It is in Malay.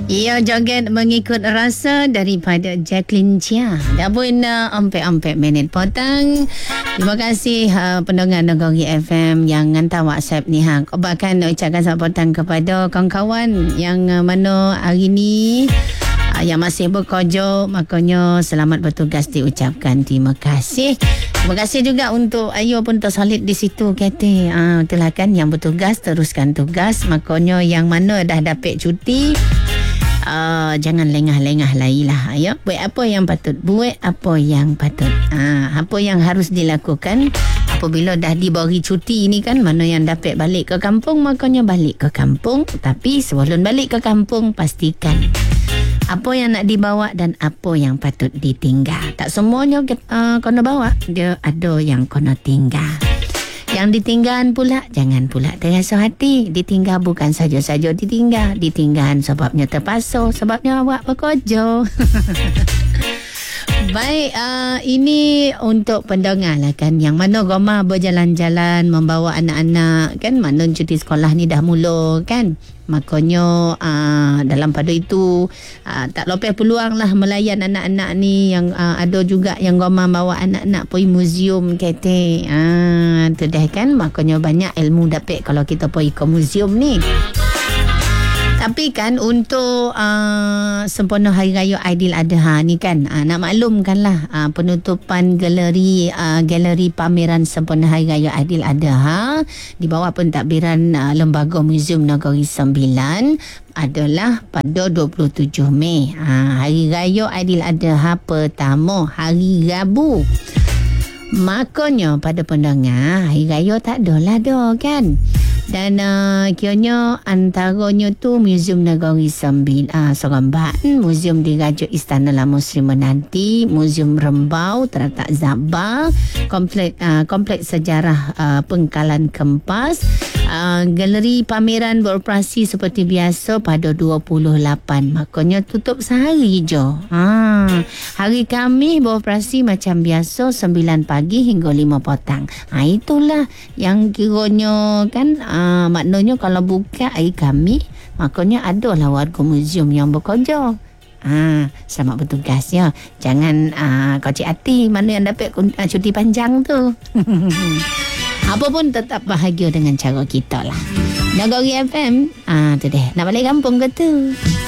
Ia joget mengikut rasa daripada Jacqueline Chia. Dah pun 4 minit potong. Terima kasih pendengar Negeri FM yang hantar WhatsApp ni. Bahkan ucapkan selamat petang kepada kawan-kawan yang mana hari ni yang masih bekerja, makanya selamat bertugas diucapkan. Terima kasih. Terima kasih juga untuk Ayu pun tersolid di situ kata. Itulah kan yang bertugas teruskan tugas. Makanya yang mana dah dapat cuti, jangan lengah-lengah lailah. Ayo, buat apa yang patut, buat apa yang patut. Apa yang harus dilakukan apabila dah diberi cuti ni kan, mana yang dapat balik ke kampung, makanya balik ke kampung. Tapi sebelum balik ke kampung, pastikan apa yang nak dibawa dan apa yang patut ditinggal. Tak semuanya kena bawa, dia ada yang kena tinggal. Yang ditinggal pula, jangan pula terasa hati. Ditinggal bukan saja-saja ditinggal sebabnya terpaksa, sebabnya awak bekerja. Baik, ini untuk pendengar lah kan, yang mana Roma berjalan-jalan membawa anak-anak kan, mana cuti sekolah ni dah mula kan. Makanya dalam pada itu tak lepas peluang lah melayan anak-anak ni. Yang ada juga yang Roma bawa anak-anak pergi museum kata. Tu dah kan, makanya banyak ilmu dapat kalau kita pergi ke museum ni. Tapi kan untuk sempena Hari Raya Aidiladha ni kan, nak maklumkanlah penutupan galeri pameran sempena Hari Raya Aidiladha di bawah pentadbiran Lembaga Muzium Negeri Sembilan adalah pada 27 Mei. Hari Raya Aidiladha pertama, hari Rabu. Makanya pada pendengar, Hari Raya tak adalah dah kan. Dan kiranya antaranya tu Muzium Negeri Seremban, Muzium Diraja Istana Lama Sri Menanti, Muzium Rembau terletak Zabbar, Kompleks Sejarah Pengkalan Kempas. Galeri pameran beroperasi seperti biasa pada 28, makanya tutup sehari je. Hari Khamis beroperasi macam biasa 9 pagi hingga 5 petang. Itulah yang kiranya kan, maknanya kalau buka hari Khamis, makanya adalah warga muzium yang bekerja. Selamat bertugas ya. Jangan kocik hati mana yang dapat cuti panjang tu. Apa pun tetap bahagia dengan cara kita lah. Negeri FM, tu deh. Nak balik kampung ke tu?